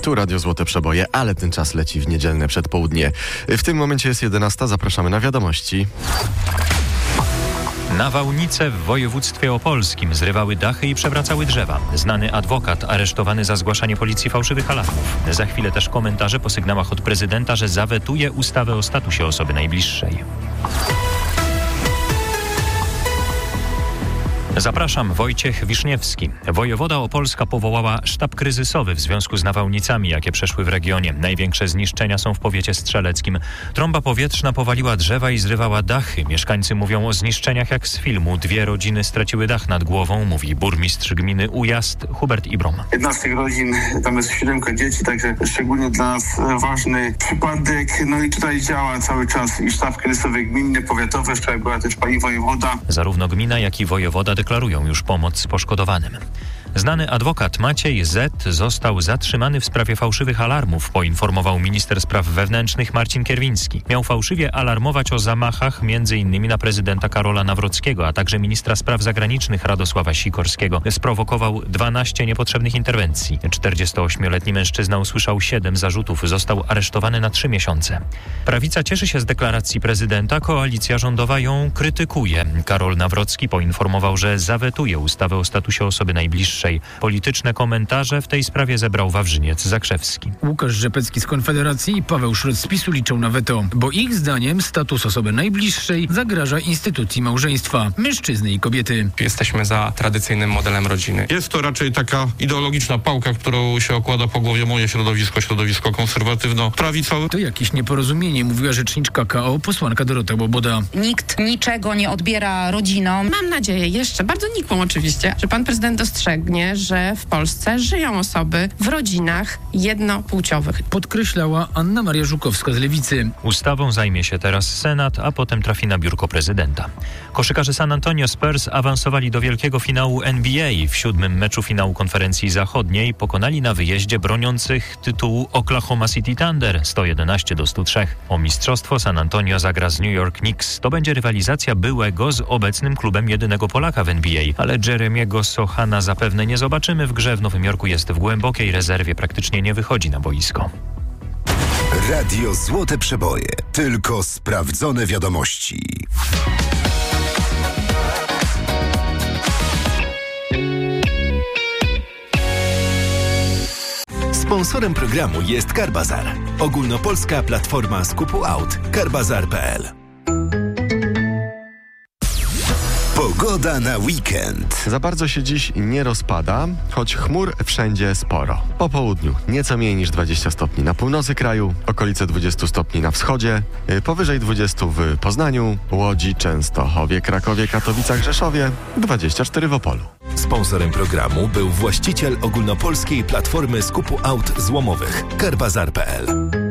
Tu Radio Złote Przeboje, ale ten czas leci w niedzielne przedpołudnie. W tym momencie jest 11, zapraszamy na wiadomości. Nawałnice w województwie opolskim zrywały dachy i przewracały drzewa. Znany adwokat aresztowany za zgłaszanie policji fałszywych alarmów. Za chwilę też komentarze po sygnałach od prezydenta, że zawetuje ustawę o statusie osoby najbliższej. Zapraszam, Wojciech Wiszniewski. Wojewoda opolska powołała sztab kryzysowy w związku z nawałnicami, jakie przeszły w regionie. Największe zniszczenia są w powiecie strzeleckim. Trąba powietrzna powaliła drzewa i zrywała dachy. Mieszkańcy mówią o zniszczeniach jak z filmu. 2 rodziny straciły dach nad głową, mówi burmistrz gminy Ujazd Hubert Ibrom. Jedna z tych rodzin, tam jest 7 dzieci, także szczególnie dla nas ważny przypadek. No i tutaj działa cały czas i sztab kryzysowy gminny, powiatowy. Wczoraj była też pani wojewoda. Zarówno gmina, jak i wojewoda deklarują już pomoc poszkodowanym. Znany adwokat Maciej Z. został zatrzymany w sprawie fałszywych alarmów, poinformował minister spraw wewnętrznych Marcin Kierwiński. Miał fałszywie alarmować o zamachach m.in. na prezydenta Karola Nawrockiego, a także ministra spraw zagranicznych Radosława Sikorskiego. Sprowokował 12 niepotrzebnych interwencji. 48-letni mężczyzna usłyszał 7 zarzutów. Został aresztowany na 3 miesiące. Prawica cieszy się z deklaracji prezydenta, koalicja rządowa ją krytykuje. Karol Nawrocki poinformował, że zawetuje ustawę o statusie osoby najbliższej. Polityczne komentarze w tej sprawie zebrał Wawrzyniec Zakrzewski. Łukasz Rzepecki z Konfederacji i Paweł Szrot z PiS-u liczą na weto, bo ich zdaniem status osoby najbliższej zagraża instytucji małżeństwa mężczyzny i kobiety. Jesteśmy za tradycyjnym modelem rodziny. Jest to raczej taka ideologiczna pałka, którą się okłada po głowie moje środowisko konserwatywno-prawicowe. To jakieś nieporozumienie, mówiła rzeczniczka KO, posłanka Dorota Łoboda. Nikt niczego nie odbiera rodzinom. Mam nadzieję, jeszcze bardzo nikłą oczywiście, że pan prezydent dostrzegnie, że w Polsce żyją osoby w rodzinach jednopłciowych. Podkreślała Anna Maria Żukowska z Lewicy. Ustawą zajmie się teraz Senat, a potem trafi na biurko prezydenta. Koszykarze San Antonio Spurs awansowali do wielkiego finału NBA. W 7. meczu finału konferencji zachodniej pokonali na wyjeździe broniących tytułu Oklahoma City Thunder 111-103. O mistrzostwo San Antonio zagra z New York Knicks. To będzie rywalizacja byłego z obecnym klubem jedynego Polaka w NBA, ale Jeremiego Sochana zapewne nie zobaczymy w grze. W Nowym Jorku jest w głębokiej rezerwie, praktycznie nie wychodzi na boisko. Radio Złote Przeboje. Tylko sprawdzone wiadomości. Sponsorem programu jest Carbazar. Ogólnopolska platforma skupu aut. Carbazar.pl. Pogoda na weekend. Za bardzo się dziś nie rozpada, choć chmur wszędzie sporo. Po południu nieco mniej niż 20 stopni na północy kraju, okolice 20 stopni na wschodzie, powyżej 20 w Poznaniu, Łodzi, Częstochowie, Krakowie, Katowicach, Rzeszowie, 24 w Opolu. Sponsorem programu był właściciel ogólnopolskiej platformy skupu aut złomowych Carbazar.pl.